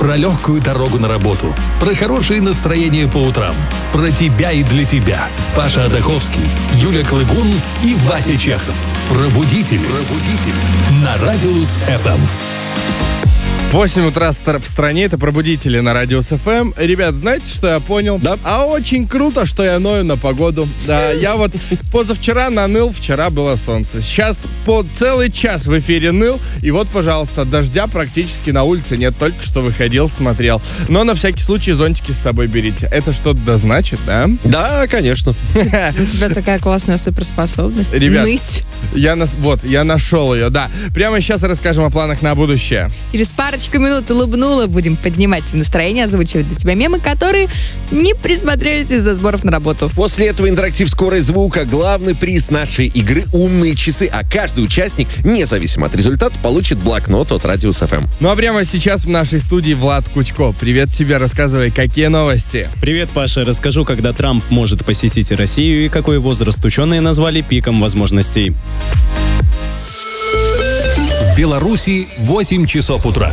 Про легкую дорогу на работу, про хорошее настроение по утрам, про тебя и для тебя. Паша Адаховский, Юля Клыгун и Вася Чехов. Пробудители. На Радиус ФМ. 8 утра в стране, это «Пробудители» на Радиус ФМ. Ребят, знаете, что я понял? Да. А очень круто, что я ною на погоду. Да, я вот позавчера наныл, вчера было солнце. Сейчас по целый час в эфире ныл, и вот, пожалуйста, дождя практически на улице нет, только что выходил, смотрел. Но на всякий случай зонтики с собой берите. Это что-то да значит, да? Да, конечно. У тебя такая классная суперспособность. Ребят, ныть. Я нашел ее, да. Прямо сейчас расскажем о планах на будущее. Через парочку минут улыбнула, будем поднимать настроение, озвучивать для тебя мемы, которые не присмотрелись из-за сборов на работу. После этого интерактив «Скорость звука», главный приз нашей игры «Умные часы», а каждый участник, независимо от результата, получит блокнот от Радиус ФМ. Ну а прямо сейчас в нашей студии Влад Кучко. Привет тебе, рассказывай, какие новости? Привет, Паша. Расскажу, когда Трамп может посетить Россию и какой возраст ученые назвали пиком возможностей. В Беларуси 8 часов утра.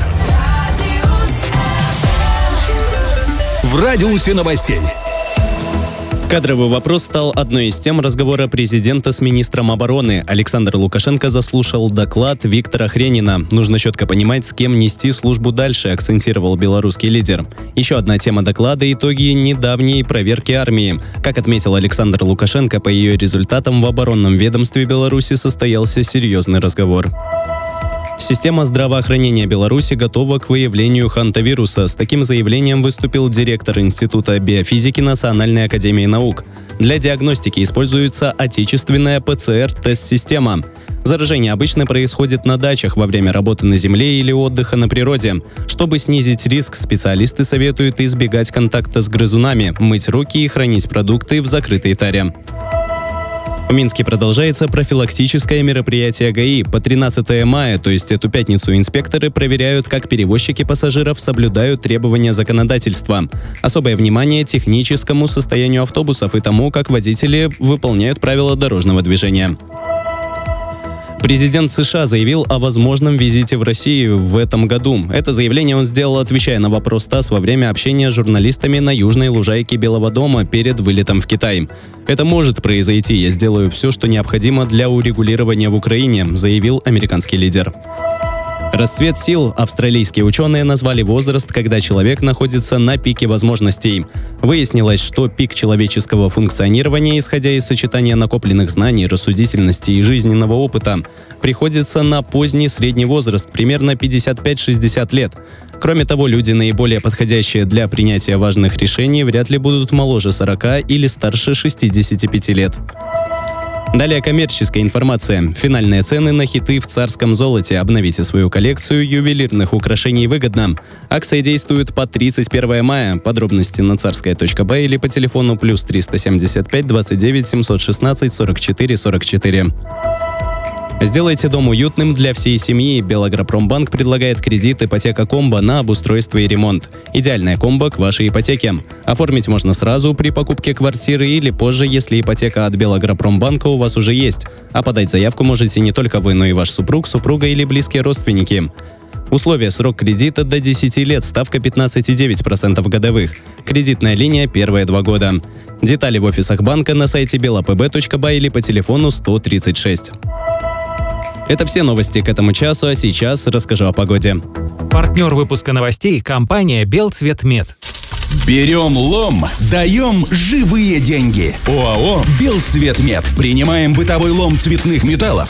В радиусе новостей. Кадровый вопрос стал одной из тем разговора президента с министром обороны. Александр Лукашенко заслушал доклад Виктора Хренина. Нужно четко понимать, с кем нести службу дальше, акцентировал белорусский лидер. Еще одна тема доклада – итоги недавней проверки армии. Как отметил Александр Лукашенко, по ее результатам в оборонном ведомстве Беларуси состоялся серьезный разговор. Система здравоохранения Беларуси готова к выявлению хантавируса. С таким заявлением выступил директор Института биофизики Национальной академии наук. Для диагностики используется отечественная ПЦР-тест-система. Заражение обычно происходит на дачах во время работы на земле или отдыха на природе. Чтобы снизить риск, специалисты советуют избегать контакта с грызунами, мыть руки и хранить продукты в закрытой таре. В Минске продолжается профилактическое мероприятие ГАИ. По 13 мая, то есть эту пятницу, инспекторы проверяют, как перевозчики пассажиров соблюдают требования законодательства. Особое внимание техническому состоянию автобусов и тому, как водители выполняют правила дорожного движения. Президент США заявил о возможном визите в Россию в этом году. Это заявление он сделал, отвечая на вопрос ТАСС во время общения с журналистами на южной лужайке Белого дома перед вылетом в Китай. «Это может произойти. Я сделаю все, что необходимо для урегулирования в Украине», заявил американский лидер. Расцвет сил австралийские ученые назвали возраст, когда человек находится на пике возможностей. Выяснилось, что пик человеческого функционирования, исходя из сочетания накопленных знаний, рассудительности и жизненного опыта, приходится на поздний средний возраст, примерно 55-60 лет. Кроме того, люди, наиболее подходящие для принятия важных решений, вряд ли будут моложе 40 или старше 65 лет. Далее коммерческая информация. Финальные цены на хиты в царском золоте. Обновите свою коллекцию ювелирных украшений выгодно. Акция действует по 31 мая. Подробности на царская.бай или по телефону плюс 375 29 716 44 44. Сделайте дом уютным для всей семьи. Белагропромбанк предлагает кредит ипотека-комбо на обустройство и ремонт. Идеальная комбо к вашей ипотеке. Оформить можно сразу при покупке квартиры или позже, если ипотека от Белагропромбанка у вас уже есть. А подать заявку можете не только вы, но и ваш супруг, супруга или близкие родственники. Условия: срок кредита до 10 лет, ставка 15,9% годовых. Кредитная линия первые 2 года. Детали в офисах банка на сайте belapb.by или по телефону 136. Это все новости к этому часу, а сейчас расскажу о погоде. Партнер выпуска новостей – компания «Белцветмет». Берем лом, даем живые деньги. ОАО «Белцветмет». Принимаем бытовой лом цветных металлов